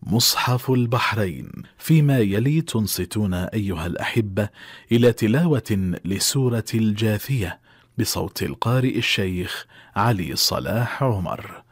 مصحف البحرين. فيما يلي تنصتون أيها الأحبة إلى تلاوة لسورة الجاثية بصوت القارئ الشيخ علي صلاح عمر.